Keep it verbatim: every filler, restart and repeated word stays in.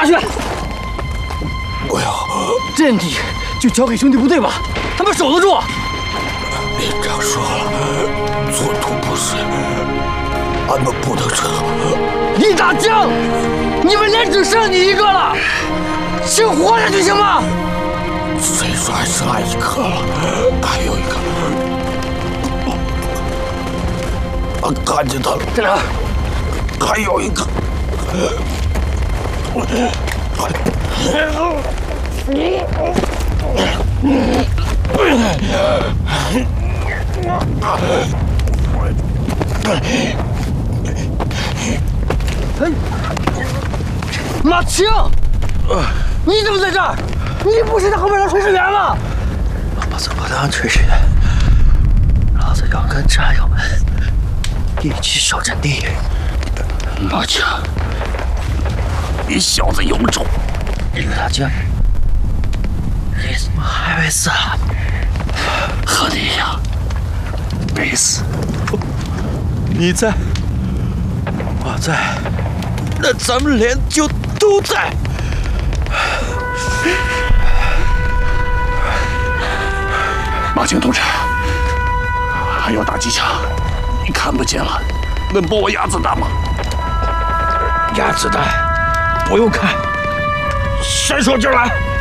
下去！ 不要！ 阵地就交给兄弟部队吧，他们守得住。 连长说了，寸土不是，俺们不能撤。 李大将，你们连只剩你一个了，请活下去行吗？ 谁说还剩俺一个了？还有一个，俺看见他了。 在哪？ 还有一个。 马青，你怎么在这儿？你不是在后面当炊事员吗？ 我怎么当炊事员？老子要跟战友们一起守阵地。 马青，你小子有种！ 李大将，你怎么还没死啊？ 和你一样，没死。 你在，我在，那咱们连就都在。 马青同志，还有打机枪，你看不见了，能帮我压子弹吗？ 压子弹，不用看，伸手就来。